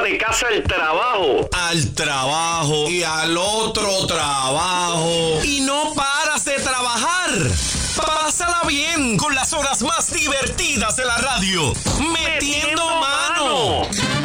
de casa al trabajo. Al trabajo y al otro trabajo. Y no paras de trabajar. Pásala bien con las horas más divertidas de la radio. Metiendo mano.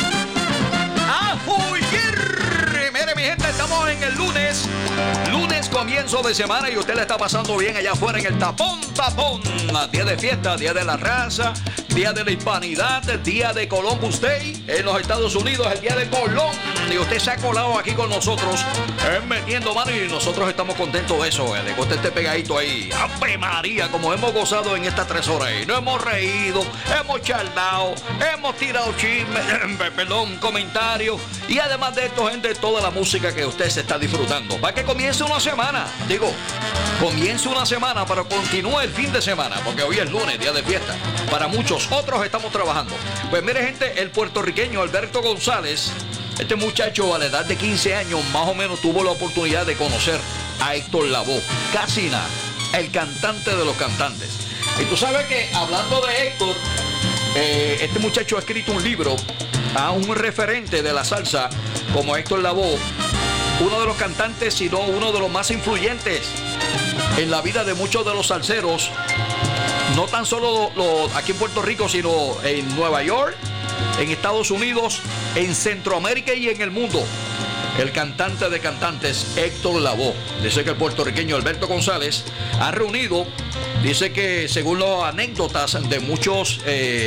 Mire, mi gente, estamos en el lunes. Lunes, comienzo de semana, y usted le está pasando bien allá afuera en el tapón. Día de fiesta, día de la raza, día de la hispanidad, día de Columbus Day en los Estados Unidos, el día de Colón. Y usted se ha colado aquí con nosotros metiendo mano, y nosotros estamos contentos de eso, de que usted esté pegadito ahí. ¡Ave María! Como hemos gozado en estas 3 horas ahí. Nos hemos reído, hemos charlado, hemos tirado chismes, comentarios. Y además de esto, gente, toda la música que usted se está disfrutando. Para que comience una semana, comience una semana, pero continúe el fin de semana, porque hoy es lunes, día de fiesta. Para muchos, otros estamos trabajando. Pues mire, gente, el puertorriqueño Alberto González, este muchacho a la edad de 15 años, más o menos, tuvo la oportunidad de conocer a Héctor Lavoe, casi nada, el cantante de los cantantes. Y tú sabes que, hablando de Héctor, este muchacho ha escrito un libro a un referente de la salsa como Héctor Lavoe, uno de los cantantes, sino uno de los más influyentes en la vida de muchos de los salseros, no tan solo aquí en Puerto Rico, sino en Nueva York, en Estados Unidos, en Centroamérica y en el mundo. El cantante de cantantes, Héctor Lavoe. Dice que el puertorriqueño Alberto González ha reunido, dice que según las anécdotas de muchos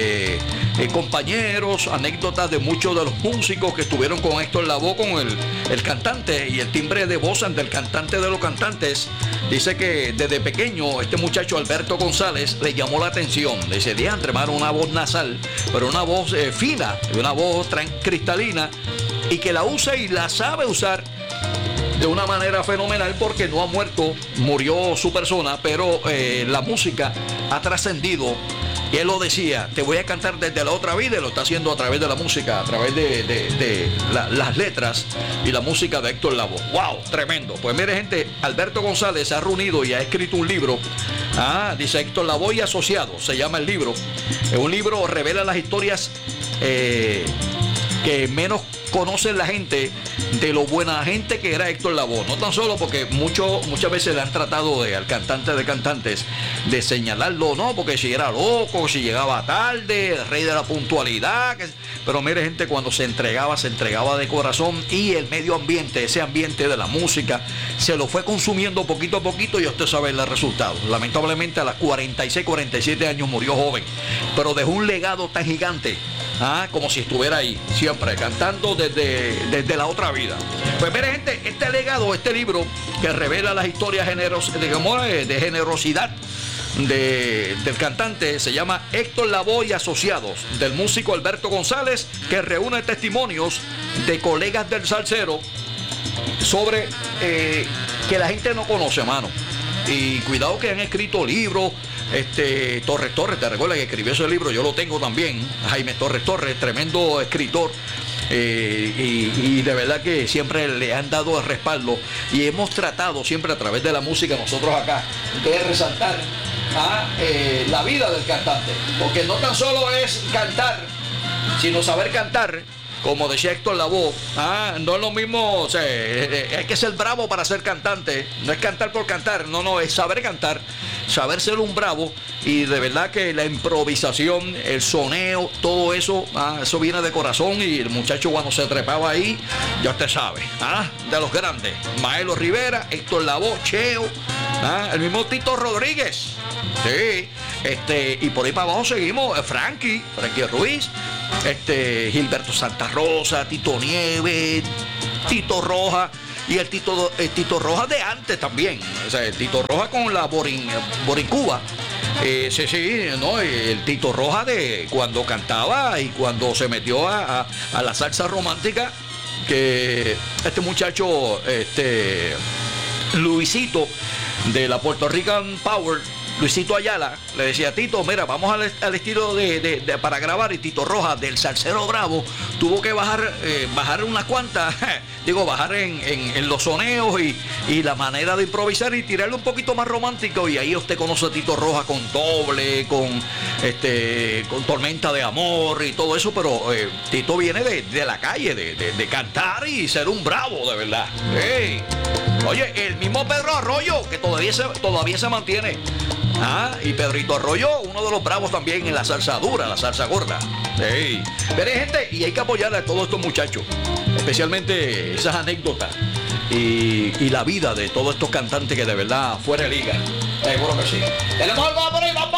compañeros, anécdotas de muchos de los músicos que estuvieron con Héctor Lavoe, con el cantante, y el timbre de voz del cantante de los cantantes, dice que desde pequeño este muchacho Alberto González le llamó la atención. Dice, diantre, hermano, una voz nasal, pero una voz fina, una voz cristalina, y que la usa y la sabe usar de una manera fenomenal, porque no ha muerto, murió su persona, pero la música ha trascendido. Y él lo decía, te voy a cantar desde la otra vida, y lo está haciendo a través de la música, a través de las letras y la música de Héctor Lavoe. ¡Wow! Tremendo. Pues mire, gente, Alberto González se ha reunido y ha escrito un libro. Dice Héctor Lavoe y Asociados, se llama el libro. Un libro revela las historias que menos conocen la gente de lo buena gente que era Héctor Lavoe. No tan solo porque muchas veces le han tratado al cantante de cantantes de señalarlo, no, porque si era loco, si llegaba tarde, el rey de la puntualidad. Pero mire, gente, cuando se entregaba de corazón, y el medio ambiente, ese ambiente de la música, se lo fue consumiendo poquito a poquito, y usted sabe el resultado. Lamentablemente a las 46, 47 años murió joven, pero dejó un legado tan gigante. Como si estuviera ahí, siempre cantando desde la otra vida. Pues mire, gente, este legado, este libro que revela las historias de generosidad del cantante, se llama Héctor Lavoe y Asociados, del músico Alberto González, que reúne testimonios de colegas del salsero sobre que la gente no conoce, mano. Y cuidado que han escrito libros. Torres, te recuerda que escribió ese libro, yo lo tengo también, Jaime Torres, tremendo escritor, y de verdad que siempre le han dado el respaldo, y hemos tratado siempre a través de la música, nosotros acá, de resaltar la vida del cantante, porque no tan solo es cantar, sino saber cantar. Como decía Héctor Lavoe, no es lo mismo, o sea, hay que ser bravo para ser cantante, no es cantar por cantar, no, es saber cantar, saber ser un bravo, y de verdad que la improvisación, el soneo, todo eso, eso viene de corazón, y el muchacho cuando se trepaba ahí, ya usted sabe, de los grandes, Maelo Rivera, Héctor Lavoe, Cheo, el mismo Tito Rodríguez, sí, y por ahí para abajo seguimos, Frankie Ruiz, Gilberto Santa Rosa, Tito Nieves, Tito Roja, y el Tito Roja de antes también, o sea, el Tito Roja con la Boricuba, el Tito Roja de cuando cantaba y cuando se metió a la salsa romántica, que este muchacho, Luisito, de la Puerto Rican Power, Luisito Ayala le decía, Tito, mira, vamos al estilo para grabar, y Tito Rojas, del Salsero Bravo, tuvo que bajar unas cuantas, bajar en los soneos y la manera de improvisar y tirarle un poquito más romántico, y ahí usted conoce a Tito Rojas con Doble, con Tormenta de Amor y todo eso, pero Tito viene de la calle, de cantar y ser un bravo, de verdad. ¡Hey! Oye, el mismo Pedro Arroyo, que todavía se mantiene. Y Pedrito Arroyo, uno de los bravos también en la salsa dura, la salsa gorda. ¡Hey! Pero gente, y hay que apoyar a todos estos muchachos, especialmente esas anécdotas y la vida de todos estos cantantes que de verdad fuera de liga. Seguro que sí. Tenemos algo por ahí, vamos.